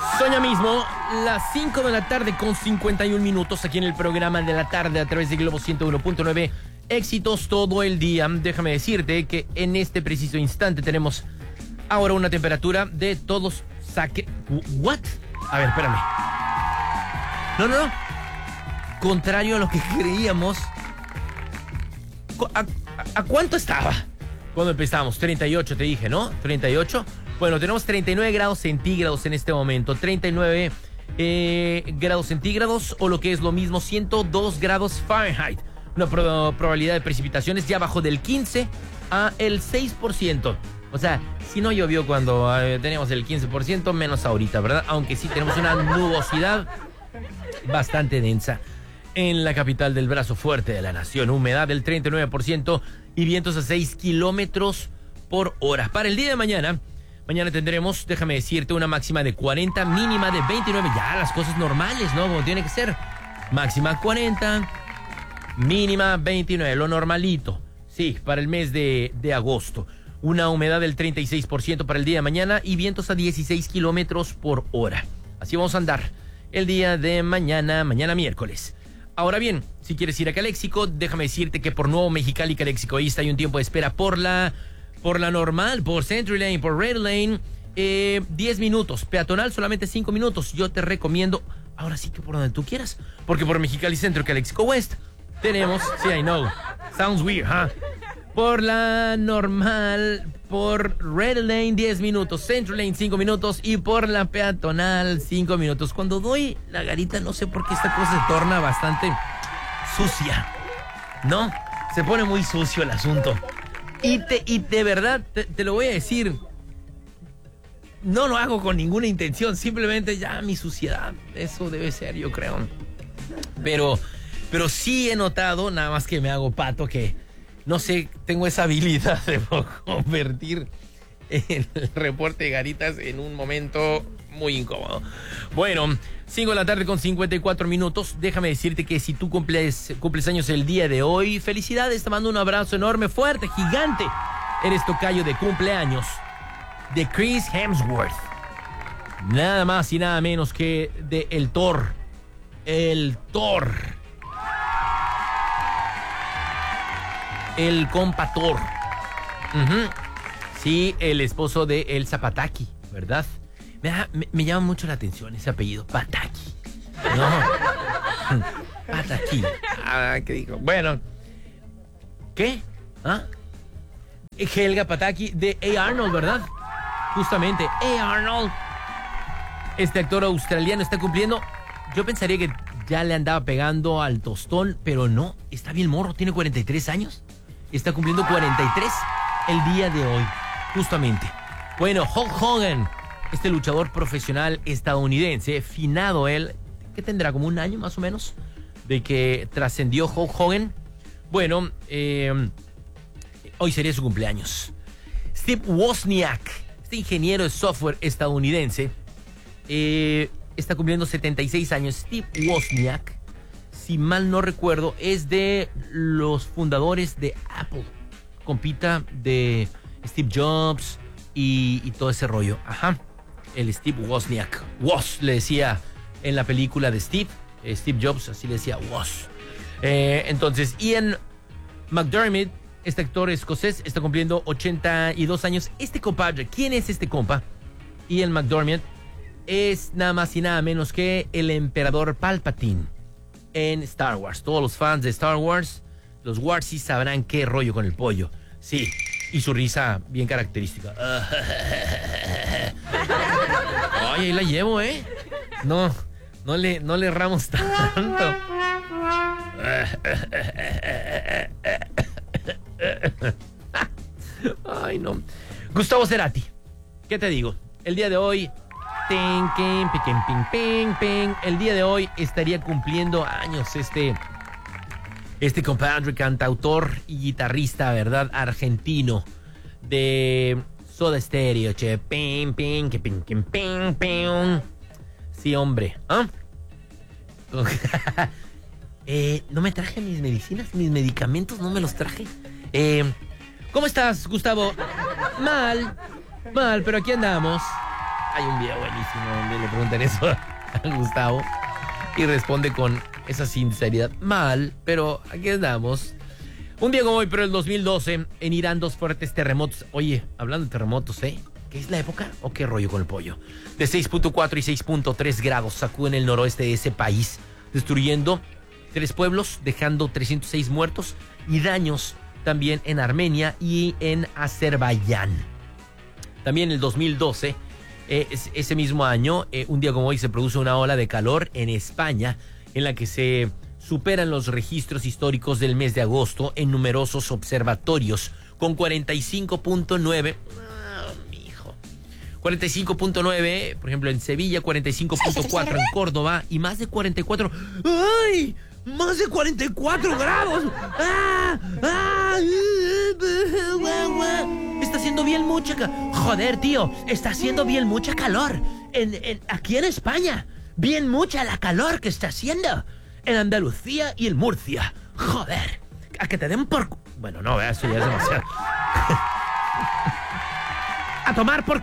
Son ya mismo las 5 de la tarde con 51 minutos aquí en el programa de la tarde a través de Globo 101.9. Éxitos todo el día. Déjame decirte que en este preciso instante tenemos ahora una temperatura de todos ¿What? A ver, espérame. No. Contrario a lo que creíamos. ¿A cuánto estaba cuando empezamos? 38 te dije, ¿no? 38. Bueno, tenemos 39 grados centígrados en este momento. 39 grados centígrados o lo que es lo mismo, 102 grados Fahrenheit. Una probabilidad de precipitaciones ya bajo del 15 a el 6%. O sea, si no llovió cuando teníamos el 15%, menos ahorita, ¿verdad? Aunque sí tenemos una nubosidad bastante densa en la capital del brazo fuerte de la nación. Humedad del 39% y vientos a 6 kilómetros por hora. Para el día de mañana tendremos, déjame decirte, una máxima de 40, mínima de 29. Ya las cosas normales, ¿no? Como tiene que ser. Máxima 40, mínima 29, lo normalito. Sí, para el mes de agosto. Una humedad del 36% para el día de mañana y vientos a 16 kilómetros por hora. Así vamos a andar el día de mañana miércoles. Ahora bien, si quieres ir a Caléxico, déjame decirte que por Nuevo Mexicali, Caléxico East hay un tiempo de espera por la normal, por Century Lane, por Red Lane, 10 minutos. Peatonal solamente 5 minutos. Yo te recomiendo, ahora sí que por donde tú quieras, porque por Mexicali Centro, Caléxico West, tenemos, sí, I know, sounds weird, huh? Por la normal, por Red Lane 10 minutos, Central Lane 5 minutos y por la peatonal 5 minutos. Cuando doy la garita, no sé por qué esta cosa se torna bastante sucia, ¿no? Se pone muy sucio el asunto. Y de verdad, te lo voy a decir, no lo hago con ninguna intención, simplemente ya mi suciedad, eso debe ser, yo creo. Pero sí he notado, nada más que me hago pato, que no sé, tengo esa habilidad de convertir el reporte de garitas en un momento muy incómodo. Bueno, 5 de la tarde con 54 minutos. Déjame decirte que si tú cumples años el día de hoy, felicidades, te mando un abrazo enorme, fuerte, gigante. Eres tocayo de cumpleaños de Chris Hemsworth. Nada más y nada menos que de el Thor. El Thor. El compa Thor. Sí, el esposo de Elsa Pataki, ¿verdad? Me llama mucho la atención ese apellido, Pataki. No. Pataki. ¿Qué dijo? Bueno. ¿Qué? ¿Ah? Helga Pataki de A. Arnold, ¿verdad? Justamente, A. Arnold. Este actor australiano está cumpliendo. Yo pensaría que ya le andaba pegando al tostón, pero no. Está bien morro, tiene 43 años. Está cumpliendo 43 el día de hoy, justamente. Bueno, Hulk Hogan, este luchador profesional estadounidense, finado él, ¿qué tendrá? Como un año más o menos de que trascendió Hulk Hogan. Bueno, hoy sería su cumpleaños. Steve Wozniak, este ingeniero de software estadounidense, está cumpliendo 76 años. Steve Wozniak, si mal no recuerdo, es de los fundadores de Apple. Compita de Steve Jobs y todo ese rollo. Ajá. El Steve Wozniak. Woz le decía en la película de Steve Jobs, así le decía Woz. Entonces, Ian McDermott, este actor escocés, está cumpliendo 82 años. Este compadre, ¿quién es este compa? Ian McDermott es nada más y nada menos que el emperador Palpatine en Star Wars. Todos los fans de Star Wars, los Warsis, sabrán qué rollo con el pollo. Sí, y su risa bien característica. Ay, ahí la llevo, ¿eh? No le erramos tanto. Ay, no. Gustavo Cerati, ¿qué te digo? El día de hoy, el día de hoy estaría cumpliendo años este compadre, cantautor y guitarrista, ¿verdad? Argentino de Soda Stereo, che. Sí, hombre. ¿Ah? No me traje mis medicinas, mis medicamentos, no me los traje. ¿Cómo estás, Gustavo? Mal, pero aquí andamos. Hay un video buenísimo donde le preguntan eso a Gustavo y responde con esa sinceridad. Mal, pero aquí andamos. Un día como hoy, pero el 2012, en Irán, 2 fuertes terremotos. Oye, hablando de terremotos, ¿qué es la época o qué rollo con el pollo? De 6.4 y 6.3 grados sacuden el noroeste de ese país, destruyendo 3 pueblos, dejando 306 muertos y daños también en Armenia y en Azerbaiyán. También el 2012, ese mismo año, un día como hoy, se produce una ola de calor en España, en la que se superan los registros históricos del mes de agosto en numerosos observatorios, con 45.9... 45.9, por ejemplo, en Sevilla, 45.4 en Córdoba y más de 44... ¡Ay! ¡Más de 44 grados! Está haciendo bien mucha... Joder, tío, está haciendo bien mucha calor. Aquí en España. Bien mucha la calor que está haciendo. En Andalucía y en Murcia. Joder. A que te den por... Bueno, no, eso ya es demasiado. A tomar por...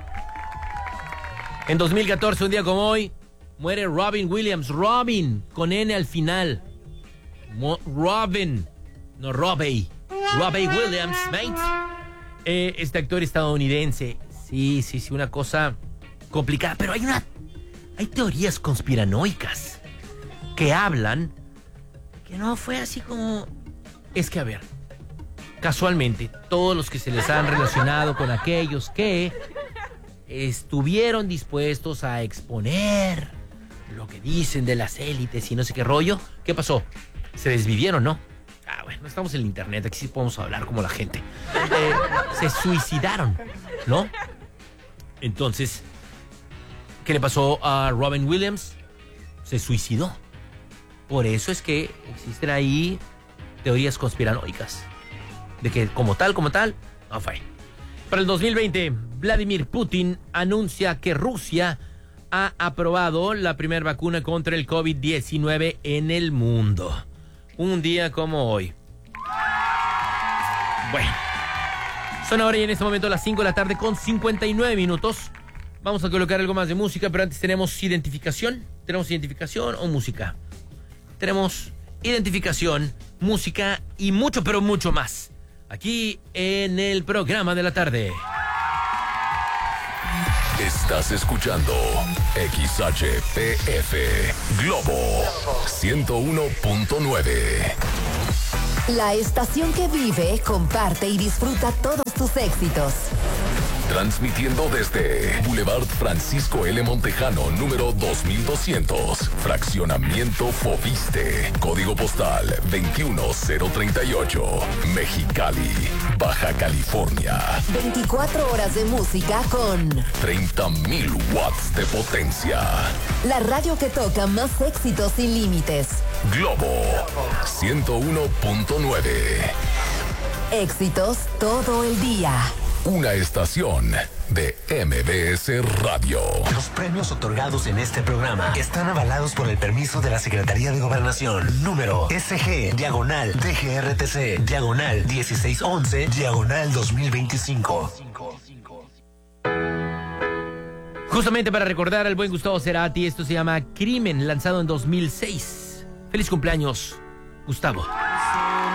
En 2014, un día como hoy, muere Robin Williams. Robin, con N al final. Robin, no Robbie. Robbie Williams, mate. Este actor estadounidense. Sí, una cosa complicada. Pero hay teorías conspiranoicas que hablan que no fue así como... Es que, a ver, casualmente, todos los que se les han relacionado con aquellos que estuvieron dispuestos a exponer lo que dicen de las élites y no sé qué rollo, ¿qué pasó? Se desvivieron, ¿no? Bueno, estamos en el internet, aquí sí podemos hablar como la gente. Se suicidaron, ¿no? Entonces, ¿qué le pasó a Robin Williams? Se suicidó. Por eso es que existen ahí teorías conspiranoicas de que como tal, no fue. Para el 2020, Vladimir Putin anuncia que Rusia ha aprobado la primera vacuna contra el COVID-19 en el mundo. Un día como hoy. Bueno, son ahora y en este momento las 5 de la tarde con 59 minutos. Vamos a colocar algo más de música, pero antes tenemos identificación. ¿Tenemos identificación o música? Tenemos identificación, música y mucho, pero mucho más. Aquí en el programa de la tarde. Estás escuchando XHPF Globo 101.9. La estación que vive, comparte y disfruta todos tus éxitos. Transmitiendo desde Boulevard Francisco L. Montejano, número 2200, Fraccionamiento Fobiste, Código Postal 21038, Mexicali, Baja California. 24 horas de música con 30,000 watts de potencia. La radio que toca más éxitos sin límites. Globo 101.9. Éxitos todo el día. Una estación de MBS Radio. Los premios otorgados en este programa están avalados por el permiso de la Secretaría de Gobernación. Número SG/DGRTC/1611/2025. Justamente para recordar al buen Gustavo Cerati, esto se llama Crimen, lanzado en 2006. Feliz cumpleaños, Gustavo.